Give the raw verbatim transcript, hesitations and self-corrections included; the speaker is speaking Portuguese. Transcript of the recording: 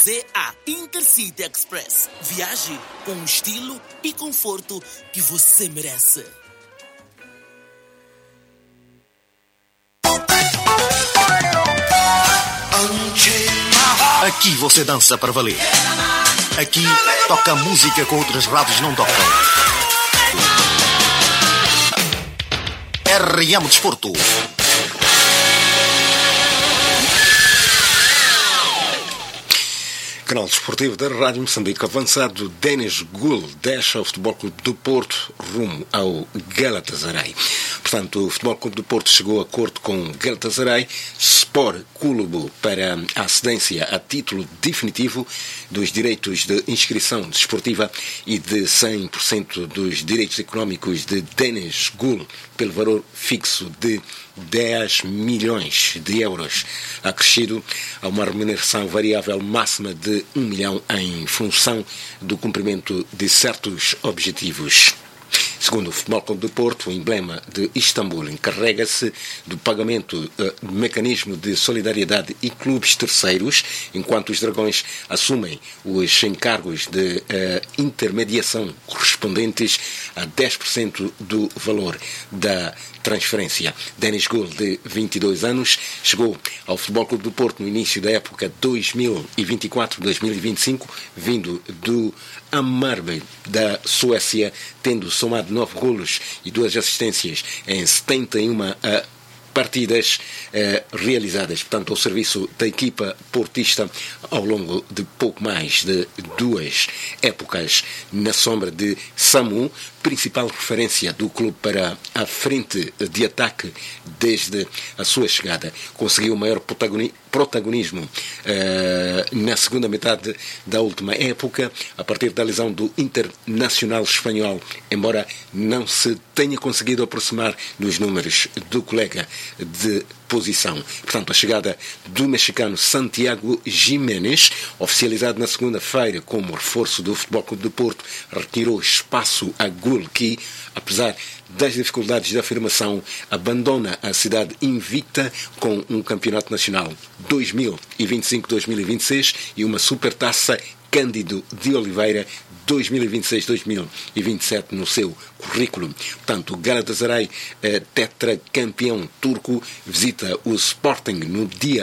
você a Intercity Express. Viaje com o estilo e conforto que você merece. Aqui você dança para valer. Aqui toca música que outras rádios não tocam. R M Desporto. Canal Desportivo da Rádio Moçambique. Avançado, Denis Gul deixa o Futebol Clube do Porto rumo ao Galatasaray. Portanto, o Futebol Clube do Porto chegou a acordo com Galatasaray Sport Clube para a cedência a título definitivo dos direitos de inscrição desportiva e de cem por cento dos direitos económicos de Denis Gul pelo valor fixo de dez milhões de euros, acrescido a uma remuneração variável máxima de um milhão em função do cumprimento de certos objetivos. Segundo o Futebol Clube do Porto, o emblema de Istambul encarrega-se do pagamento uh, do mecanismo de solidariedade e clubes terceiros, enquanto os Dragões assumem os encargos de uh, intermediação correspondentes a dez por cento do valor da transferência. Denis Gul, de vinte e dois anos, chegou ao Futebol Clube do Porto no início da época dois mil e vinte e quatro dois mil e vinte e cinco, vindo do Hammarby da Suécia, tendo somado nove golos e duas assistências em setenta e uma uh, partidas uh, realizadas, portanto, ao serviço da equipa portista ao longo de pouco mais de duas épocas, na sombra de Samu, principal referência do clube para a frente de ataque desde a sua chegada. Conseguiu o maior protagonismo uh, na segunda metade da última época, a partir da lesão do internacional espanhol, embora não se tenha conseguido aproximar dos números do colega de posição. Portanto, a chegada do mexicano Santiago Jiménez, oficializado na segunda-feira como reforço do Futebol Clube do Porto, retirou espaço a Gul, que, apesar das dificuldades de afirmação, abandona a cidade invicta com um campeonato nacional dois mil e vinte e cinco dois mil e vinte e seis e uma supertaça Cândido de Oliveira dois mil e vinte e seis dois mil e vinte e sete no seu currículo. Portanto, o Galatasaray, eh, tetracampeão turco, visita o Sporting no dia